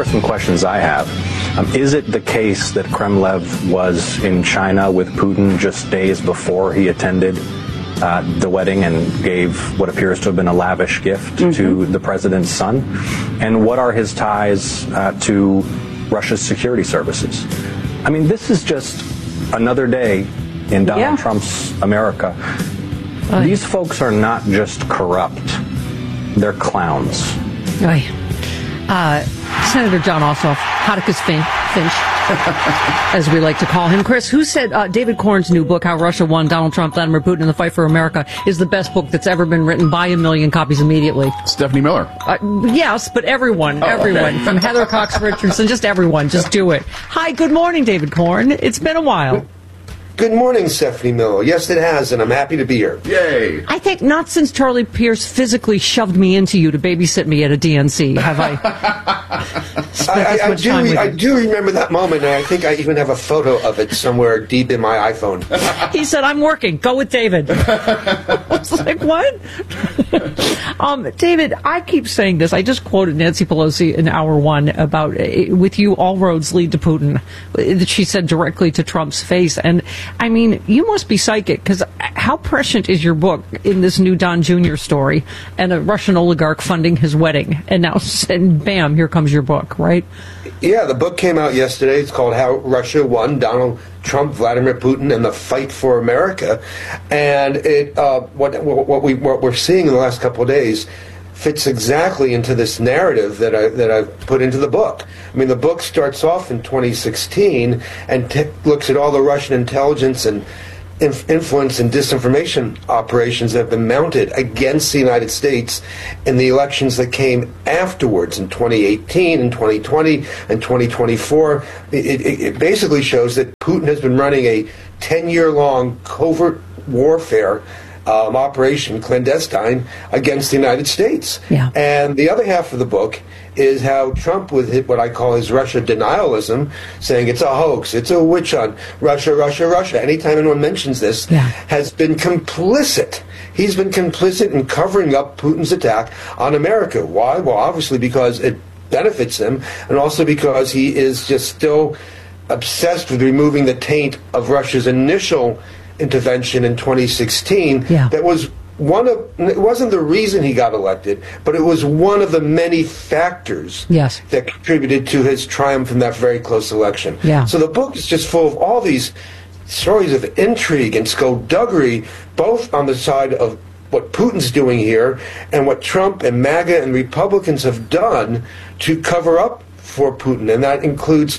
are some questions I have. Is it the case that Kremlev was in China with Putin just days before he attended the wedding and gave what appears to have been a lavish gift to the president's son? And what are his ties to Russia's security services? I mean, this is just another day in Donald Trump's America. These folks are not just corrupt. They're clowns. Senator John Ossoff, Atticus Finch, as we like to call him. Chris, who said David Corn's new book, How Russia Won Donald Trump, Vladimir Putin, and the Fight for America, is the best book that's ever been written? Buy 1,000,000 copies immediately. Stephanie Miller. Yes, but everyone, from Heather Cox Richardson, just everyone, just do it. Hi, good morning, David Corn. It's been a while. Good morning, Stephanie Miller. Yes, it has, and I'm happy to be here. Yay! I think not since Charlie Pierce physically shoved me into you to babysit me at a DNC have I spent this much time with you. I do remember that moment, and I think I even have a photo of it somewhere deep in my iPhone. He said, I'm working. Go with David. I was like, what? David, I keep saying this. I just quoted Nancy Pelosi in hour one about, with you, all roads lead to Putin, that she said directly to Trump's face. And I mean, you must be psychic, because how prescient is your book in this new Don Jr. story and a Russian oligarch funding his wedding? And now, and bam, here comes your book, right? Yeah, the book came out yesterday. It's called How Russia Won Donald Trump, Vladimir Putin, and the Fight for America. And it what we're seeing in the last couple of days fits exactly into this narrative that I've put into the book. I mean, the book starts off in 2016 and looks at all the Russian intelligence and influence and disinformation operations that have been mounted against the United States in the elections that came afterwards in 2018 and 2020 and 2024. It basically shows that Putin has been running a 10-year-long covert warfare operation, clandestine, against the United States. Yeah. And the other half of the book is how Trump, with what I call his Russia denialism, saying it's a hoax, it's a witch hunt, Russia, Russia, Russia. Anytime anyone mentions this, has been complicit. He's been complicit in covering up Putin's attack on America. Why? Well, obviously because it benefits him, and also because he is just still obsessed with removing the taint of Russia's initial intervention in 2016. That was it wasn't the reason he got elected, but it was one of the many factors that contributed to his triumph in that very close election. So the book is just full of all these stories of intrigue and skullduggery, both on the side of what Putin's doing here and what Trump and MAGA and Republicans have done to cover up for Putin. And that includes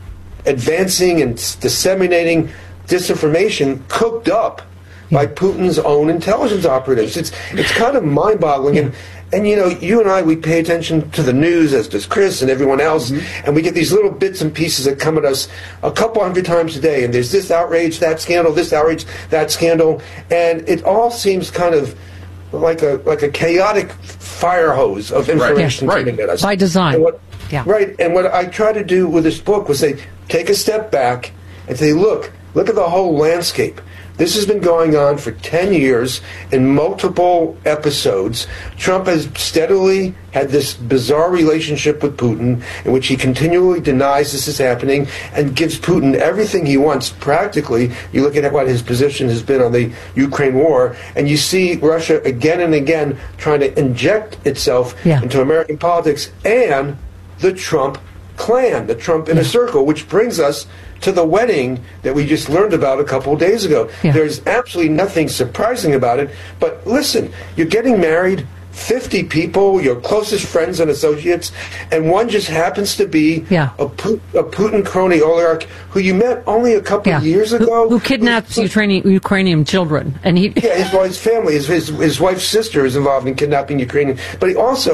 advancing and disseminating disinformation cooked up by Putin's own intelligence operatives. It's kind of mind-boggling. And you know, you and I, we pay attention to the news, as does Chris and everyone else, and we get these little bits and pieces that come at us a couple hundred times a day, and there's this outrage, that scandal, this outrage, that scandal, and it all seems kind of like a chaotic fire hose of information coming at us. By design. Right, and what I try to do with this book was say, take a step back and say, look at the whole landscape. This has been going on for 10 years in multiple episodes. Trump has steadily had this bizarre relationship with Putin in which he continually denies this is happening and gives Putin everything he wants, practically. You look at what his position has been on the Ukraine war, and you see Russia again and again trying to inject itself into American politics and the Trump clan, the Trump inner circle, which brings us to the wedding that we just learned about a couple of days ago. There's absolutely nothing surprising about it, but listen, you're getting married, 50 people, your closest friends and associates, and one just happens to be a Putin crony oligarch who you met only a couple of years ago. Who kidnaps Ukrainian children. And his family, his wife's sister is involved in kidnapping Ukrainian, but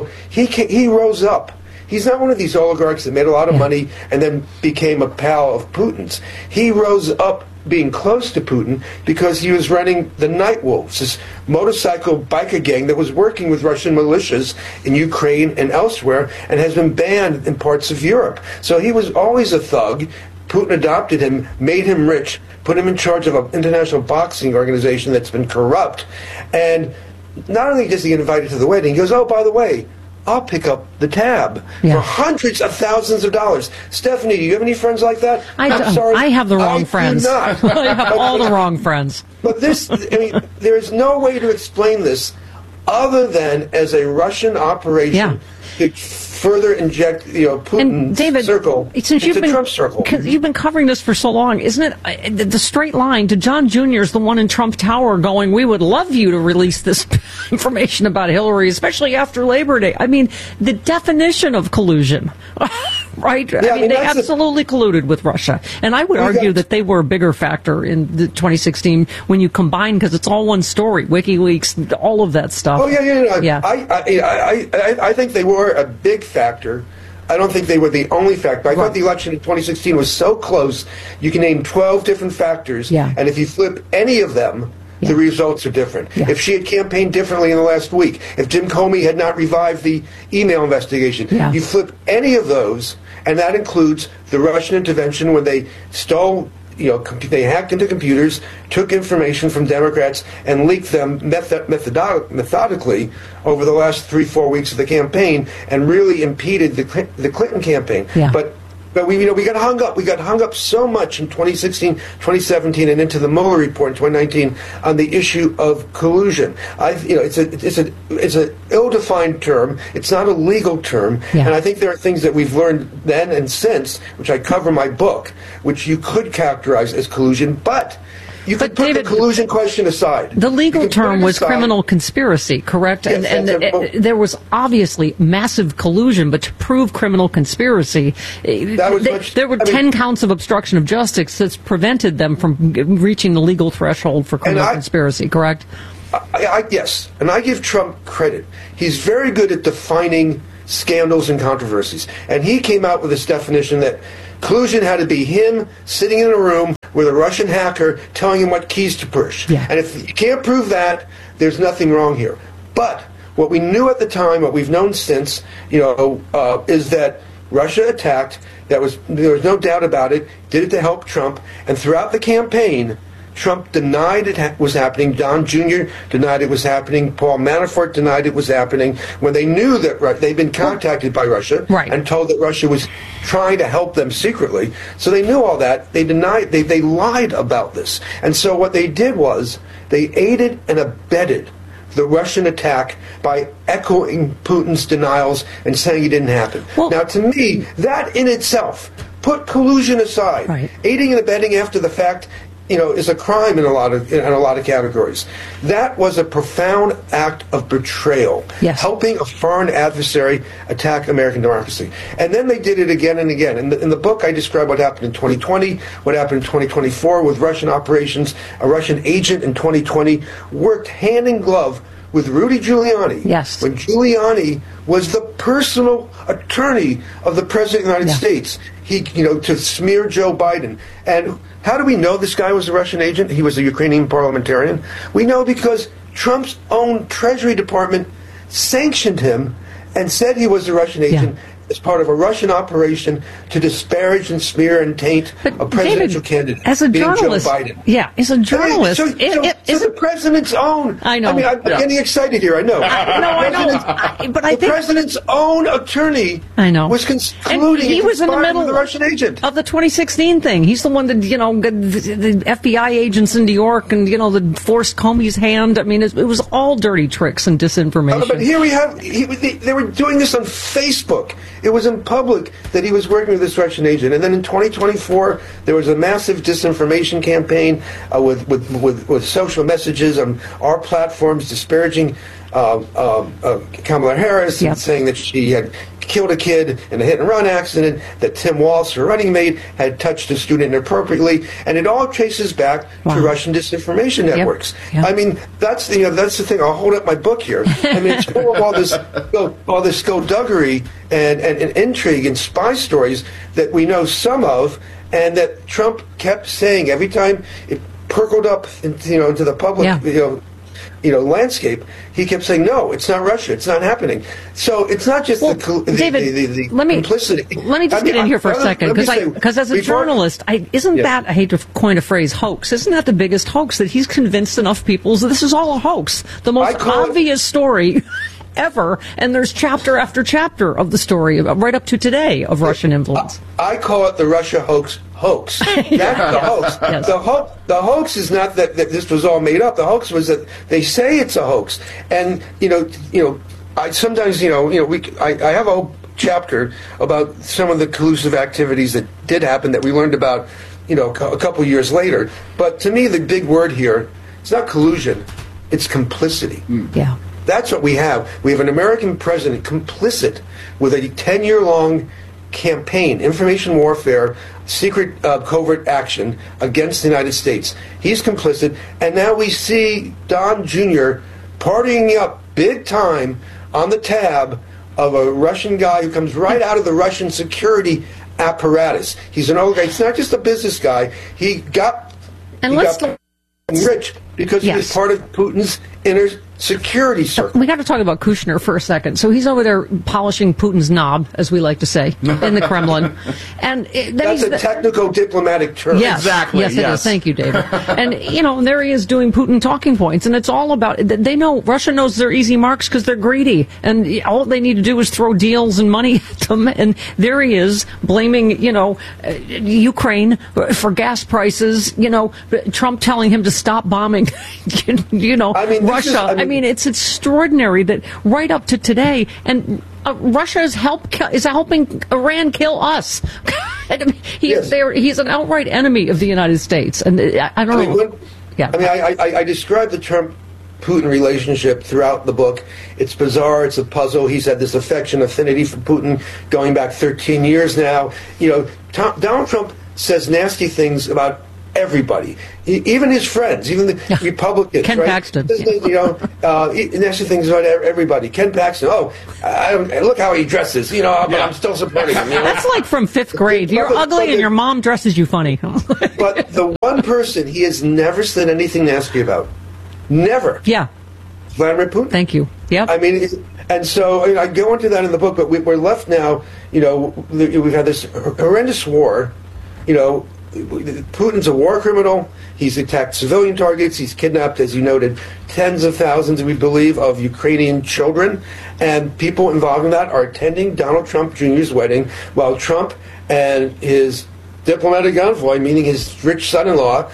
he rose up. He's not one of these oligarchs that made a lot of money and then became a pal of Putin's. He rose up being close to Putin because he was running the Night Wolves, this motorcycle biker gang that was working with Russian militias in Ukraine and elsewhere and has been banned in parts of Europe. So he was always a thug. Putin adopted him, made him rich, put him in charge of an international boxing organization that's been corrupt. And not only does he get invited to the wedding, he goes, oh, by the way, I'll pick up the tab for hundreds of thousands of dollars. Stephanie, do you have any friends like that? I'm sorry. I have the wrong friends. I have all the wrong friends. But there's no way to explain this other than as a Russian operation to further inject, Putin's circle into Trump's circle. You've been covering this for so long, isn't it? The straight line to John Jr. is the one in Trump Tower going, we would love you to release this information about Hillary, especially after Labor Day. I mean, the definition of collusion, right? Yeah, they absolutely colluded with Russia. And I would argue that they were a bigger factor in the 2016 when you combine, because it's all one story, WikiLeaks, all of that stuff. Oh, yeah. I think they were a big factor. I don't think they were the only factor. I thought the election in 2016 was so close, you can name 12 different factors, and if you flip any of them, the results are different. Yeah. If she had campaigned differently in the last week, if Jim Comey had not revived the email investigation, you flip any of those, and that includes the Russian intervention when they stole, they hacked into computers, took information from Democrats, and leaked them methodically over the last 3-4 weeks of the campaign, and really impeded the Clinton campaign. Yeah. But we got hung up. We got hung up so much in 2016, 2017, and into the Mueller report in 2019 on the issue of collusion. It's an ill-defined term. It's not a legal term, and I think there are things that we've learned then and since, which I cover in my book, which you could characterize as collusion, but you could put the collusion question aside. The legal term was criminal conspiracy, correct? Yes, and there was obviously massive collusion, but to prove criminal conspiracy, there were 10 counts of obstruction of justice that's prevented them from reaching the legal threshold for criminal conspiracy, correct? Yes, and I give Trump credit. He's very good at defining scandals and controversies. And he came out with this definition that collusion had to be him sitting in a room with a Russian hacker telling him what keys to push. Yeah. And if you can't prove that, there's nothing wrong here. But what we knew at the time, what we've known since, is that Russia attacked. There was no doubt about it. Did it to help Trump. And throughout the campaign, Trump denied it was happening. Don Jr. denied it was happening. Paul Manafort denied it was happening. When they knew that they'd been contacted by Russia and told that Russia was trying to help them secretly, so they knew all that. They denied. They lied about this. And so what they did was they aided and abetted the Russian attack by echoing Putin's denials and saying it didn't happen. Well, now, to me, that in itself, put collusion aside, aiding and abetting after the fact, is a crime in a lot of categories. That was a profound act of betrayal, helping a foreign adversary attack American democracy. And then they did it again and again. In the book, I describe what happened in 2020, what happened in 2024 with Russian operations. A Russian agent in 2020 worked hand in glove with Rudy Giuliani. Yes. When Giuliani was the personal attorney of the President of the United States, he, to smear Joe Biden. And how do we know this guy was a Russian agent? He was a Ukrainian parliamentarian. We know because Trump's own Treasury Department sanctioned him and said he was a Russian agent as part of a Russian operation to disparage and smear and taint a presidential candidate. As a journalist, Joe Biden. As a journalist, so the president's own. I know. I mean, I'm getting excited here. I know. I know. But I think the president's own attorney. Was concluding he was in the middle of the Russian agent of the 2016 thing. He's the one that the FBI agents in New York and that forced Comey's hand. I mean, it was all dirty tricks and disinformation. But here we have. They were doing this on Facebook. It was in public that he was working with this Russian agent. And then in 2024, there was a massive disinformation campaign with social messages on our platforms disparaging Kamala Harris and saying that she had killed a kid in a hit-and-run accident, that Tim Walz, her running mate, had touched a student inappropriately, and it all traces back to Russian disinformation networks. I mean, that's the thing. I'll hold up my book here. I mean, it's full of all this skullduggery and intrigue and spy stories that we know some of, and that Trump kept saying every time it percoled up into the public landscape. He kept saying, "No, it's not Russia. It's not happening." So it's not just the complicity. Let me just get in here for a second, because as a journalist, isn't that, I hate to coin a phrase, hoax? Isn't that the biggest hoax, that he's convinced enough people that this is all a hoax? The most obvious story ever, and there's chapter after chapter of the story, right up to today, of Russian influence. I call it the Russia hoax. That's the hoax. Yes. The hoax is not that this was all made up. The hoax was that they say it's a hoax. And I sometimes I have a whole chapter about some of the collusive activities that did happen that we learned about a couple years later. But to me, the big word here, it's not collusion, it's complicity. Yeah. That's what we have. We have an American president complicit with a 10-year-long campaign, information warfare, secret covert action against the United States. He's complicit, and now we see Don Jr. partying up big time on the tab of a Russian guy who comes right out of the Russian security apparatus. He's an old guy. He's not just a business guy. He got rich because he was part of Putin's inner security circle. We got to talk about Kushner for a second. So he's over there polishing Putin's knob, as we like to say, in the Kremlin. And that's a technico-diplomatic term. Yes, exactly. Yes, it is. Thank you, David. And there he is doing Putin talking points, and it's all about. They know Russia knows they're easy marks because they're greedy, and all they need to do is throw deals and money at them. And there he is blaming, Ukraine for gas prices. Trump telling him to stop bombing, Russia. I mean, it's extraordinary that right up to today, and Russia is helping Iran kill us. He's an outright enemy of the United States, and I don't know. I described the Trump-Putin relationship throughout the book. It's bizarre. It's a puzzle. He's had this affinity for Putin going back 13 years now. Donald Trump says nasty things about everybody, even his friends, even the Republicans. Ken Paxton. Nasty things about everybody. Ken Paxton. Look how he dresses. But I'm still supporting him. That's like from 5th grade. You're ugly and your mom dresses you funny. But the one person he has never said anything nasty about, never. Yeah. Vladimir Putin. Thank you. Yep. I mean, and so I go into that in the book, but we're left now. We've had this horrendous war. Putin's a war criminal. He's attacked civilian targets. He's kidnapped, as you noted, tens of thousands, we believe, of Ukrainian children. And people involved in that are attending Donald Trump Jr.'s wedding, while Trump and his diplomatic envoy, meaning his rich son-in-law,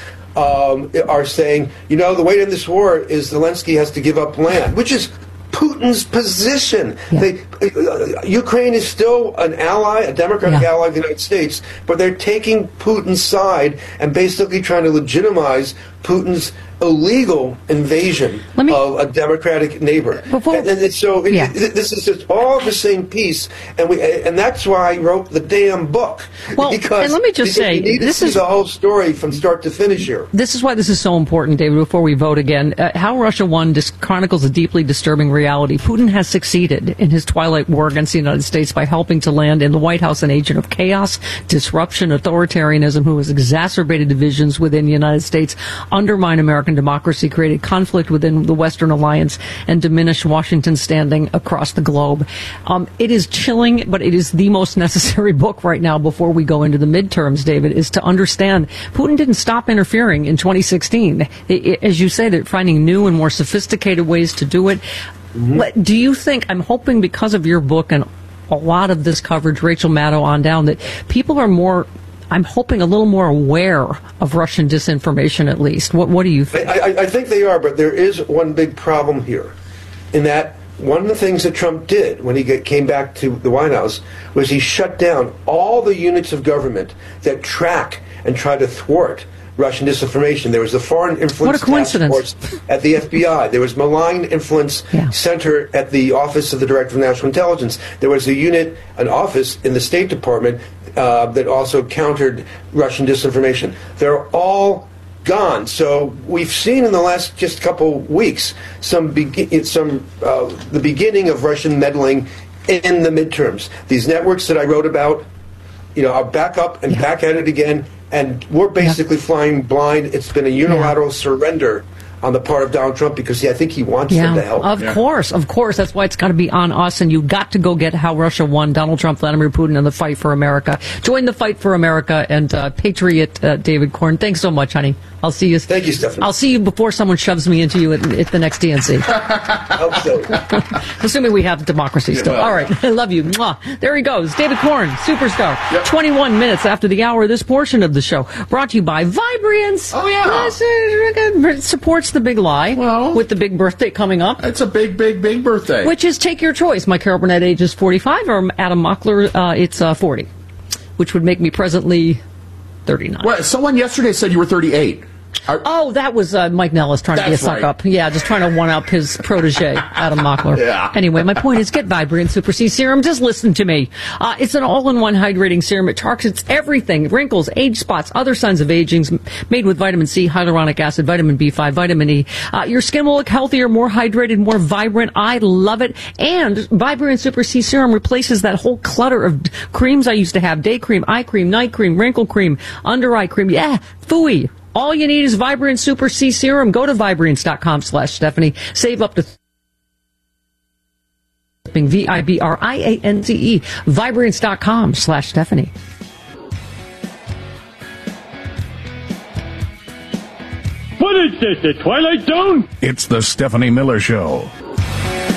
are saying, the way to end this war is Zelensky has to give up land, which is Putin's position. Yeah. Ukraine is still an ally, a democratic ally of the United States, but they're taking Putin's side and basically trying to legitimize Putin's illegal invasion of a democratic neighbor. This is just all the same piece, and that's why I wrote the damn book. Because let me just say, this is the whole story from start to finish here. This is why this is so important, David, before we vote again. How Russia Won chronicles a deeply disturbing reality. Putin has succeeded in his twilight war against the United States by helping to land in the White House an agent of chaos, disruption, authoritarianism who has exacerbated divisions within the United States, undermined American democracy, created conflict within the Western alliance, and diminished Washington's standing across the globe. It is chilling, but it is the most necessary book right now before we go into the midterms, David, is to understand Putin didn't stop interfering in 2016. As you say, they're finding new and more sophisticated ways to do it. Mm-hmm. Do you think, I'm hoping because of your book and a lot of this coverage, Rachel Maddow on down, that people are more, I'm hoping, a little more aware of Russian disinformation, at least. What do you think? I think they are, but there is one big problem here, in that one of the things that Trump did when he came back to the White House was he shut down all the units of government that track and try to thwart Russian disinformation. There was the Foreign Influence Task Force at the FBI. There was Malign Influence Center at the Office of the Director of National Intelligence. There was a unit, an office in the State Department that also countered Russian disinformation. They're all gone. So we've seen in the last just couple weeks the beginning of Russian meddling in the midterms. These networks that I wrote about, are back up and back at it again. And we're basically flying blind. It's been a unilateral surrender on the part of Donald Trump because I think he wants them to help. Of course. That's why it's got to be on us, and you've got to go get How Russia Won, Donald Trump, Vladimir Putin, and the Fight for America. Join the Fight for America and Patriot David Corn. Thanks so much, honey. I'll see you. Thank you, Stephanie. I'll see you before someone shoves me into you at the next DNC. I hope so. Assuming we have democracy still. All right. I love you. Mwah. There he goes. David Corn, superstar. 21 minutes after the hour, this portion of the show brought to you by Vibrance. Oh, yeah. It supports the big lie with the big birthday coming up. It's a big birthday. Which is, take your choice. My Carol Burnett age is 45, or Adam Mockler, it's 40, which would make me presently 39. Well, someone yesterday said you were 38. That was Mike Nellis trying to be a suck-up. Yeah, just trying to one-up his protege, Adam Mockler. Anyway, my point is, get Vibrant Super C Serum. Just listen to me. It's an all-in-one hydrating serum. It targets everything: wrinkles, age spots, other signs of aging, made with vitamin C, hyaluronic acid, vitamin B5, vitamin E. Your skin will look healthier, more hydrated, more vibrant. I love it. And Vibrant Super C Serum replaces that whole clutter of creams I used to have: day cream, eye cream, night cream, wrinkle cream, under-eye cream. Yeah, phooey. All you need is Vibrant Super C Serum. Go to Vibrance.com/Stephanie. Save up to VIBRIANCE. Vibrance.com/Stephanie. What is this, the Twilight Zone? It's the Stephanie Miller Show.